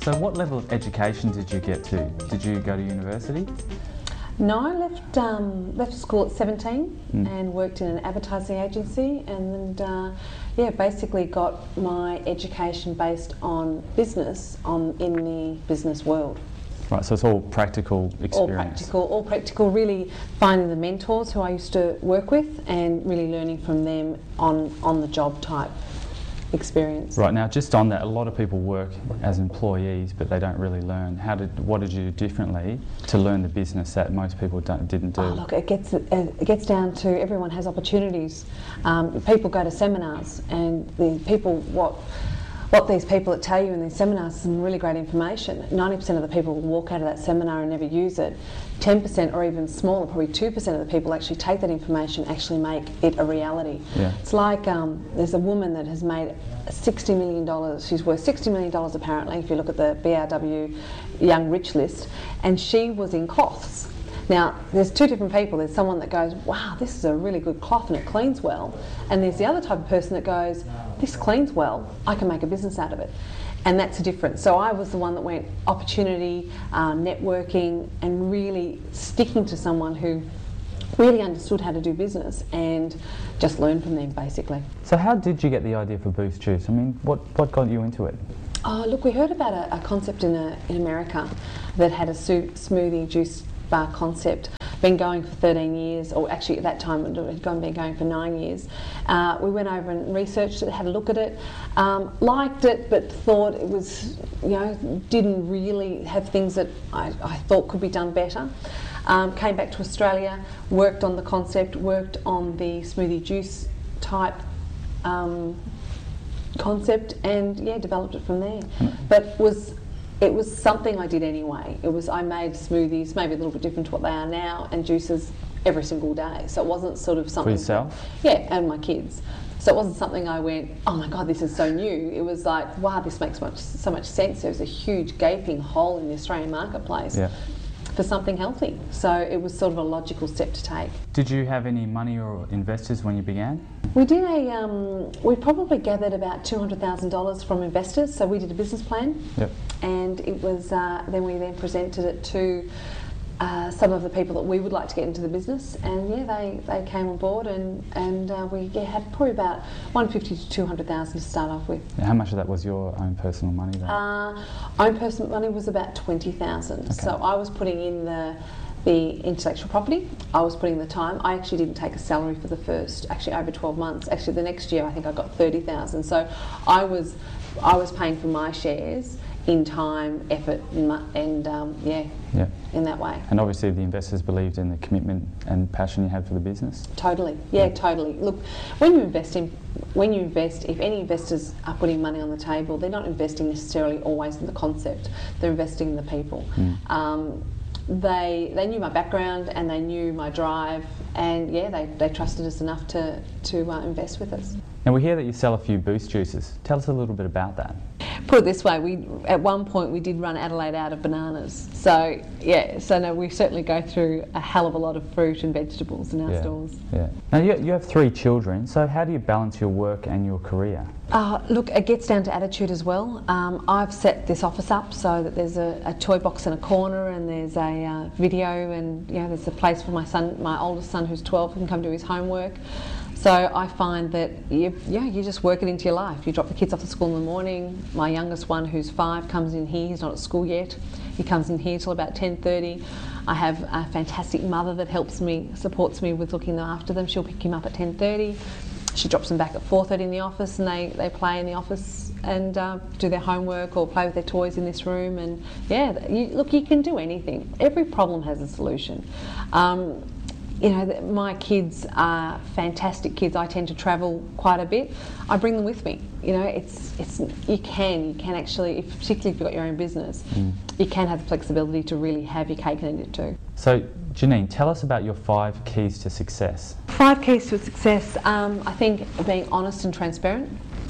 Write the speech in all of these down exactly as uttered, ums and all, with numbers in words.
So what level of education did you get to? Did you go to university? No, I left um, left school at seventeen Mm. and worked in an advertising agency, and uh, yeah, basically got my education based on business, on in the business world. Right, so it's all practical experience. All practical, all practical. Really finding the mentors who I used to work with, and really learning from them on on the job type experience. Right, now just on that, a lot of people work as employees but they don't really learn. How did, what did you do differently to learn the business that most people don't, didn't do? Oh, look, it gets it gets down to everyone has opportunities. Um, people go to seminars, and the people what what these people that tell you in these seminars is some really great information. ninety percent of the people will walk out of that seminar and never use it. ten percent or even smaller, probably two percent of the people actually take that information, actually make it a reality. Yeah. It's like um, there's a woman that has made sixty million dollars. She's worth sixty million dollars apparently, if you look at the B R W Young Rich list, and she was in cloths. Now, there's two different people. There's someone that goes, wow, this is a really good cloth and it cleans well. And there's the other type of person that goes, this cleans well, I can make a business out of it. And that's a difference. So I was the one that went opportunity, uh, networking, and really sticking to someone who really understood how to do business and just learn from them, basically. So how did you get the idea for Boost Juice? I mean, what, what got you into it? Oh, look, we heard about a, a concept in, a, in America that had a su- smoothie juice bar concept, been going for thirteen years, or actually at that time it had gone, been going for nine years. Uh, we went over and researched it, had a look at it, um, liked it, but thought it was, you know, didn't really have things that I, I thought could be done better. Um, came back to Australia, worked on the concept, worked on the smoothie juice type um, concept, and yeah, developed it from there. But was it was something I did anyway. It was I made smoothies, maybe a little bit different to what they are now, and juices every single day. So it wasn't sort of something For yourself? Yeah, and my kids. So it wasn't something I went, oh my God, this is so new. It was like, wow, this makes much so much sense. There was a huge gaping hole in the Australian marketplace. Yeah. For something healthy. So it was sort of a logical step to take. Did you have any money or investors when you began? We did a, um, we probably gathered about two hundred thousand dollars from investors, so we did a business plan. Yep. And it was, uh, then we then presented it to uh, some of the people that we would like to get into the business, and yeah, they, they came on board, and, and uh, we yeah, had probably about one hundred fifty to two hundred thousand to start off with. Now, how much of that was your own personal money then? Uh, own personal money was about twenty thousand. Okay. So I was putting in the the intellectual property, I was putting the time. I actually didn't take a salary for the first, actually over twelve months. Actually the next year I think I got thirty thousand. So I was I was paying for my shares in time, effort, and, and um, yeah, yeah, in that way. And obviously the investors believed in the commitment and passion you had for the business. Totally, yeah, yeah, totally. Look, when you invest in, when you invest, if any investors are putting money on the table, they're not investing necessarily always in the concept. They're investing in the people. Mm. Um, they they knew my background and they knew my drive, and yeah, they, they trusted us enough to to uh, invest with us. Now we hear that you sell a few Boost juices. Tell us a little bit about that. Put it this way, we at one point we did run Adelaide out of bananas. So yeah, so no, we certainly go through a hell of a lot of fruit and vegetables in our yeah. stores. Yeah. Now you, you have three children, so how do you balance your work and your career? Uh, look, it gets down to attitude as well. Um, I've set this office up so that there's a, a toy box in a corner, and there's a uh, video, and you know, there's a place for my son, my oldest son who's twelve, who can come do his homework. So I find that you, yeah, you just work it into your life. You drop the kids off at school in the morning. My youngest one, who's five, comes in here. He's not at school yet. He comes in here till about ten thirty. I have a fantastic mother that helps me, supports me with looking after them. She'll pick him up at ten thirty. She drops them back at four thirty in the office, and they, they play in the office and uh, do their homework or play with their toys in this room. And yeah, you, look, you can do anything. Every problem has a solution. Um, You know, my kids are fantastic kids. I tend to travel quite a bit. I bring them with me. You know, it's it's you can you can actually, if, particularly if you've got your own business, mm. you can have the flexibility to really have your cake and eat it too. So, Janine, tell us about your five keys to success. Five keys to success. Um, I think being honest and transparent,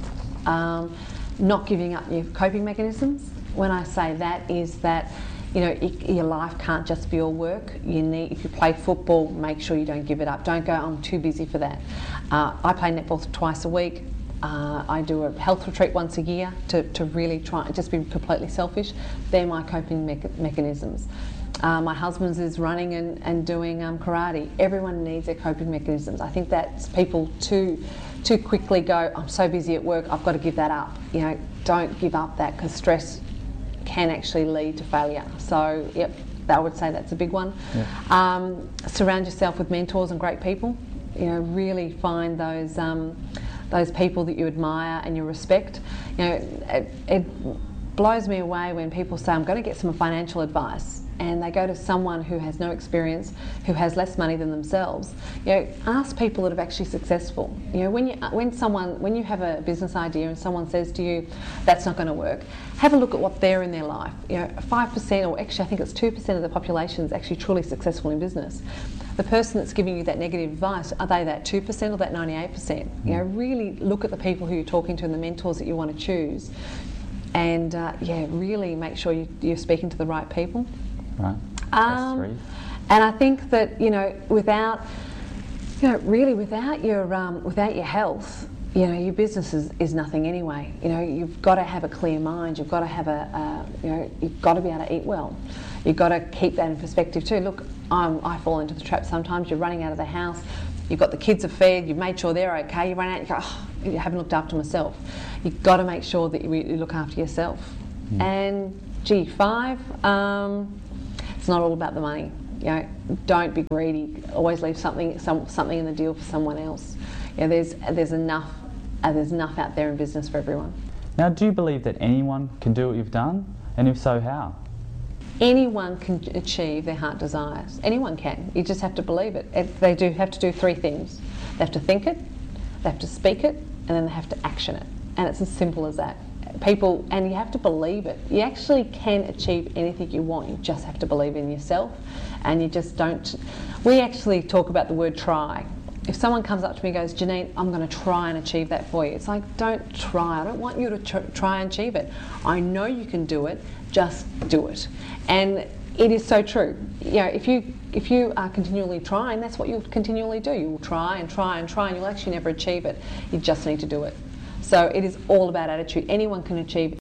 um, not giving up your coping mechanisms. When I say that, is that, you know, your life can't just be all work. You need, if you play football, make sure you don't give it up. Don't go, I'm too busy for that. Uh, I play netball twice a week. Uh, I do a health retreat once a year to, to really try just be completely selfish. They're my coping mecha mechanisms. Uh, my husband's is running and, and doing um, karate. Everyone needs their coping mechanisms. I think that's people too too quickly go, I'm so busy at work, I've got to give that up. You know, don't give up that, because stress can actually lead to failure. So, yep, I would say that's a big one. Yeah. Um, surround yourself with mentors and great people. You know, really find those um, those people that you admire and you respect. You know, it, it blows me away when people say, I'm going to get some financial advice, and they go to someone who has no experience, who has less money than themselves. You know, ask people that are actually successful. You know, when you when someone when you have a business idea and someone says to you, "That's not going to work," have a look at what they're in their life. You know, five percent, or actually I think it's two percent of the population is actually truly successful in business. The person that's giving you that negative advice, are they that two percent or that ninety-eight percent? You know, really look at the people who you're talking to and the mentors that you want to choose, and uh, yeah, really make sure you, you're speaking to the right people. Right. Um, That's three. And I think that, you know, without, you know, really without your um, without your health, you know, your business is, is nothing anyway. You know, you've got to have a clear mind. You've got to have a, uh, you know, you've got to be able to eat well. You've got to keep that in perspective too. Look, I'm, I fall into the trap sometimes. You're running out of the house. You've got the kids are fed. You've made sure they're okay. You run out. You go, oh, you haven't looked after myself. You've got to make sure that you, you look after yourself. Mm. And G five. Um, It's not all about the money. You know, don't be greedy. Always leave something, some, something in the deal for someone else. You know, there's there's enough, uh, there's enough out there in business for everyone. Now, do you believe that anyone can do what you've done, and if so, how? Anyone can achieve their heart desires. Anyone can. You just have to believe it. it. They do have to do three things. They have to think it, they have to speak it, and then they have to action it. And it's as simple as that. People, and you have to believe it. You actually can achieve anything you want. You just have to believe in yourself, and you just don't. We actually talk about the word try. If someone comes up to me and goes, Janine, I'm going to try and achieve that for you. It's like, don't try. I don't want you to tr try and achieve it. I know you can do it. Just do it. And it is so true. You know, if you if you are continually trying, that's what you'll continually do. You'll try and try and try, and you'll actually never achieve it. You just need to do it. So it is all about attitude. Anyone can achieve.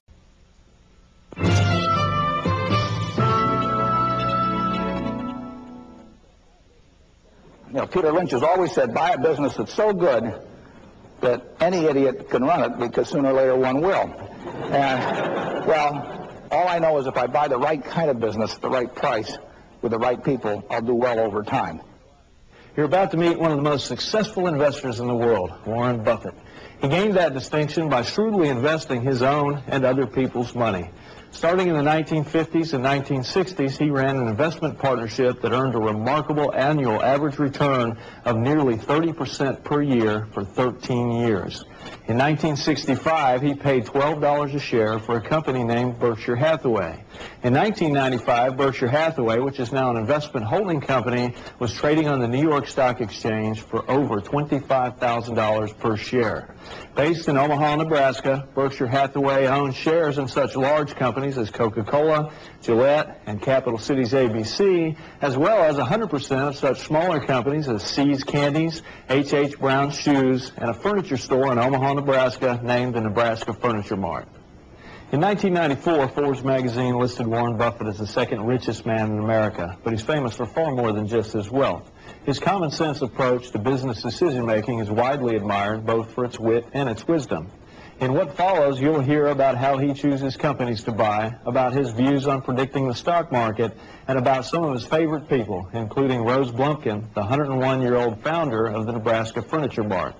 You know, Peter Lynch has always said, buy a business that's so good that any idiot can run it, because sooner or later one will. And, well, all I know is if I buy the right kind of business at the right price with the right people, I'll do well over time. You're about to meet one of the most successful investors in the world, Warren Buffett. He gained that distinction by shrewdly investing his own and other people's money. Starting in the nineteen fifties and nineteen sixties, he ran an investment partnership that earned a remarkable annual average return of nearly thirty percent per year for thirteen years. In nineteen sixty-five, he paid twelve dollars a share for a company named Berkshire Hathaway. In nineteen ninety-five, Berkshire Hathaway, which is now an investment holding company, was trading on the New York Stock Exchange for over twenty-five thousand dollars per share. Based in Omaha, Nebraska, Berkshire Hathaway owns shares in such large companies as Coca-Cola, Gillette, and Capital Cities A B C, as well as one hundred percent of such smaller companies as See's Candies, H H Brown Shoes, and a furniture store in Omaha, Nebraska named the Nebraska Furniture Mart. In nineteen ninety-four, Forbes magazine listed Warren Buffett as the second richest man in America, but he's famous for far more than just his wealth. His common sense approach to business decision-making is widely admired both for its wit and its wisdom. In what follows, you'll hear about how he chooses companies to buy, about his views on predicting the stock market, and about some of his favorite people, including Rose Blumpkin, the one hundred one-year-old founder of the Nebraska Furniture Mart.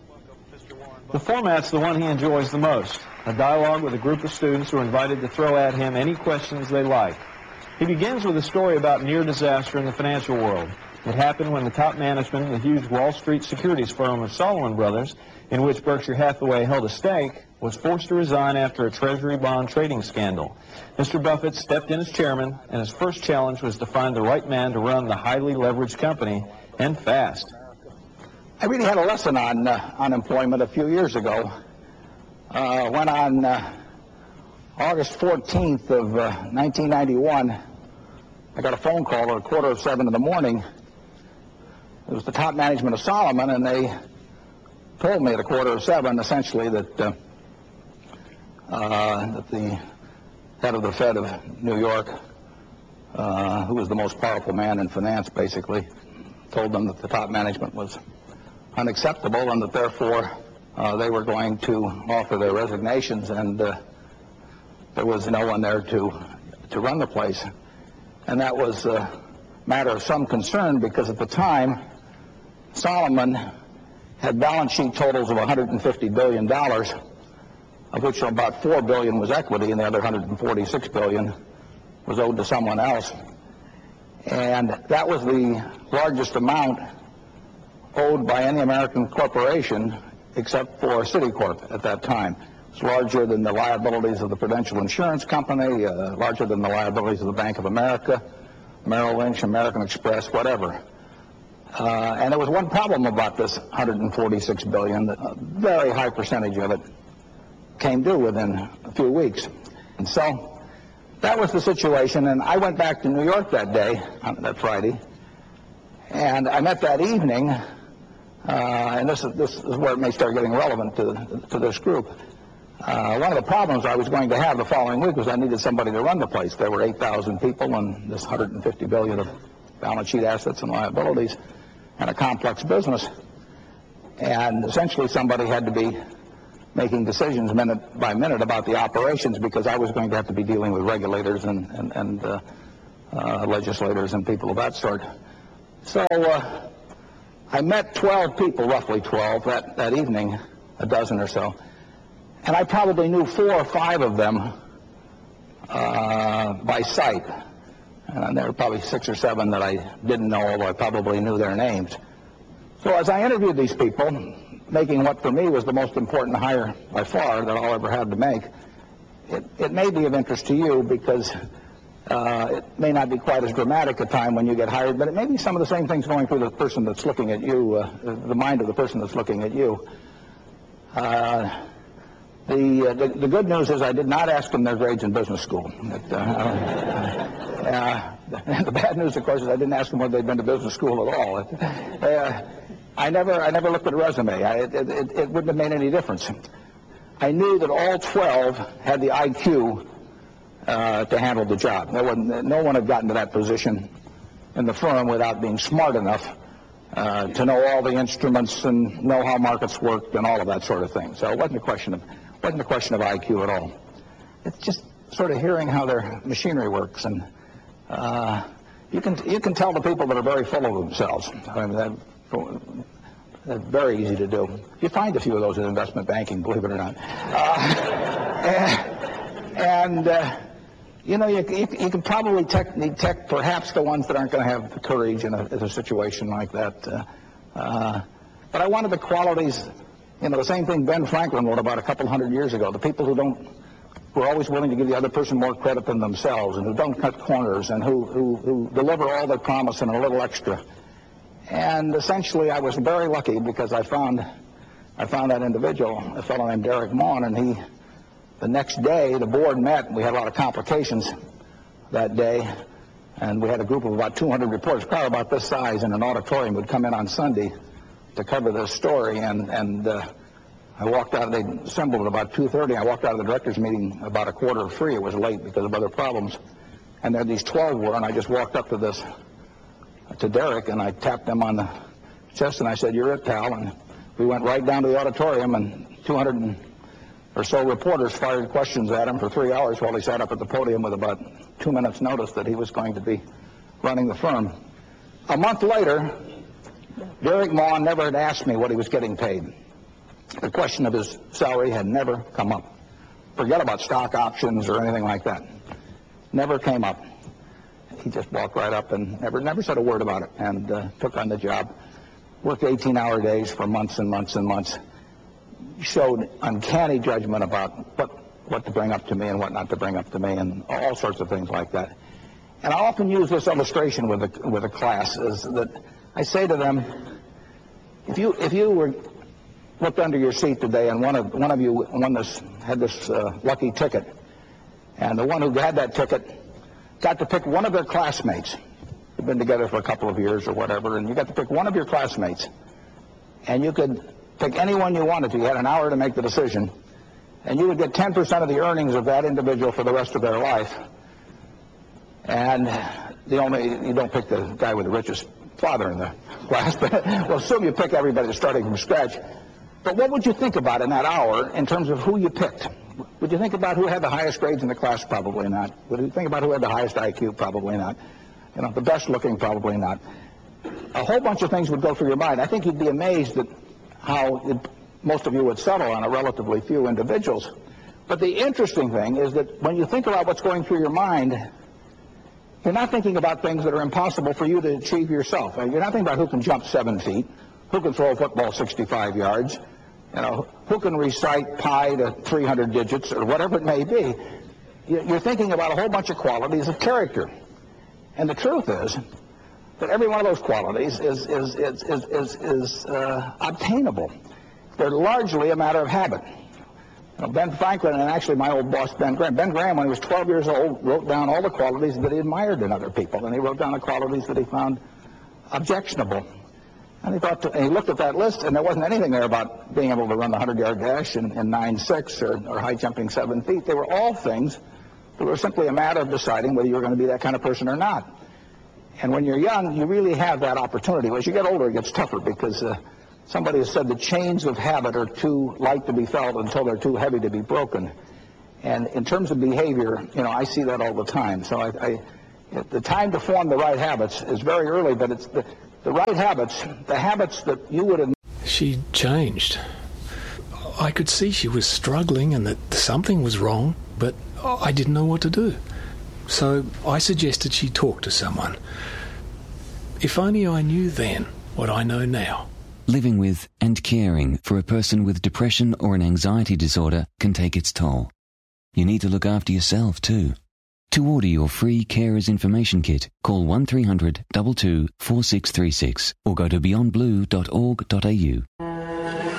The format's the one he enjoys the most, a dialogue with a group of students who are invited to throw at him any questions they like. He begins with a story about near disaster in the financial world. It happened when the top management of the huge Wall Street securities firm of Salomon Brothers, in which Berkshire Hathaway held a stake, was forced to resign after a treasury bond trading scandal. Mister Buffett stepped in as chairman, and his first challenge was to find the right man to run the highly leveraged company, and fast. I really had a lesson on uh, unemployment a few years ago. Uh, when on uh, August fourteenth of uh, nineteen ninety-one, I got a phone call at a quarter of seven in the morning. It was the top management of Salomon, and they told me at a quarter of seven, essentially, that, uh, uh, that the head of the Fed of New York, uh, who was the most powerful man in finance, basically, told them that the top management was unacceptable and that therefore uh, they were going to offer their resignations, and uh, there was no one there to to run the place. And that was a matter of some concern, because at the time Solomon had balance sheet totals of one hundred fifty billion dollars, of which about four billion dollars was equity and the other one hundred forty-six billion dollars was owed to someone else. And that was the largest amount owed by any American corporation except for Citicorp at that time. It's larger than the liabilities of the Prudential Insurance Company, uh, larger than the liabilities of the Bank of America, Merrill Lynch, American Express, whatever. Uh, and there was one problem about this one hundred forty-six billion dollars. A very high percentage of it came due within a few weeks. And so that was the situation. And I went back to New York that day, on that Friday, and I met that evening, uh, and this is, this is where it may start getting relevant to, to this group. Uh, one of the problems I was going to have the following week was I needed somebody to run the place. There were eight thousand people and this one hundred fifty billion dollars of balance sheet assets and liabilities and a complex business. And essentially somebody had to be making decisions minute by minute about the operations, because I was going to have to be dealing with regulators and, and, and uh, uh, legislators and people of that sort. So uh, I met twelve people, roughly twelve, that, that evening, a dozen or so. And I probably knew four or five of them uh, by sight. And there were probably six or seven that I didn't know, although I probably knew their names. So as I interviewed these people, making what for me was the most important hire by far that I'll ever have to make, it, it may be of interest to you, because uh, it may not be quite as dramatic a time when you get hired, but it may be some of the same things going through the person that's looking at you, uh, the mind of the person that's looking at you. Uh, The, uh, the, the good news is I did not ask them their grades in business school. But, uh, uh, the bad news, of course, is I didn't ask them whether they'd been to business school at all. Uh, I never, I never looked at a resume. I, it, it, it wouldn't have made any difference. I knew that all twelve had the I Q uh, to handle the job. No one, no one had gotten to that position in the firm without being smart enough uh, to know all the instruments and know how markets worked and all of that sort of thing. So it wasn't a question of wasn't a question of I Q at all. It's just sort of hearing how their machinery works, and uh, you can you can tell the people that are very full of themselves. I mean, that, that's very easy to do. You find a few of those in investment banking, believe it or not. Uh, and and uh, you know, you, you, you can probably tech, detect perhaps the ones that aren't going to have the courage in a, in a situation like that. Uh, uh, but I wanted the qualities. You know, the same thing Ben Franklin wrote about a couple hundred years ago. The people who don't, who are always willing to give the other person more credit than themselves, and who don't cut corners, and who, who, who deliver all their promise and a little extra. And essentially, I was very lucky, because I found, I found that individual, a fellow named Derek Maughan, and he, the next day, the board met. We had a lot of complications that day, and we had a group of about two hundred reporters, probably about this size, in an auditorium, would come in on Sunday to cover this story, and, and uh, I walked out, they assembled at about two thirty. I walked out of the directors meeting about a quarter of three. It was late because of other problems. And there these twelve were, and I just walked up to this, to Derek, and I tapped him on the chest, and I said, "You're it, pal." And we went right down to the auditorium, and two hundred or so reporters fired questions at him for three hours while he sat up at the podium with about two minutes notice that he was going to be running the firm. A month later, Derek Maughan never had asked me what he was getting paid. The question of his salary had never come up. Forget about stock options or anything like that. Never came up. He just walked right up and never never said a word about it, and uh, took on the job. Worked eighteen-hour days for months and months and months. Showed uncanny judgment about what, what to bring up to me and what not to bring up to me, and all sorts of things like that. And I often use this illustration with a, with a class, is that I say to them, if you if you were looked under your seat today and one of one of you won this had this uh, lucky ticket, and the one who had that ticket got to pick one of their classmates, who'd been together for a couple of years or whatever, and you got to pick one of your classmates, and you could pick anyone you wanted to. You had an hour to make the decision. And you would get ten percent of the earnings of that individual for the rest of their life. And the only, you don't pick the guy with the richest father in the class, but we'll assume you pick everybody starting from scratch. But what would you think about in that hour in terms of who you picked? Would you think about who had the highest grades in the class? Probably not. Would you think about who had the highest I Q? Probably not. You know, the best looking? Probably not. A whole bunch of things would go through your mind. I think you'd be amazed at how it, most of you would settle on a relatively few individuals. But the interesting thing is that when you think about what's going through your mind, you're not thinking about things that are impossible for you to achieve yourself. You're not thinking about who can jump seven feet, who can throw a football sixty-five yards, you know, who can recite pi to three hundred digits or whatever it may be. You're thinking about a whole bunch of qualities of character. And the truth is that every one of those qualities is, is, is, is, is, is uh, obtainable. They're largely a matter of habit. You know, Ben Franklin and actually my old boss, Ben Graham. Ben Graham, when he was twelve years old, wrote down all the qualities that he admired in other people, and he wrote down the qualities that he found objectionable. And he thought, to, and he looked at that list, and there wasn't anything there about being able to run the hundred-yard dash in, in nine six or, or high jumping seven feet. They were all things that were simply a matter of deciding whether you were going to be that kind of person or not. And when you're young, you really have that opportunity. As you get older, it gets tougher because uh, somebody has said the chains of habit are too light to be felt until they're too heavy to be broken. And in terms of behavior, you know, I see that all the time. So I, I, the time to form the right habits is very early, but it's the, the right habits, the habits that you would... She changed. I could see she was struggling and that something was wrong, but I didn't know what to do. So I suggested she talk to someone. If only I knew then what I know now. Living with and caring for a person with depression or an anxiety disorder can take its toll. You need to look after yourself too. To order your free Carers Information Kit, call one three hundred, two two, four six three six or go to beyond blue dot org dot a u.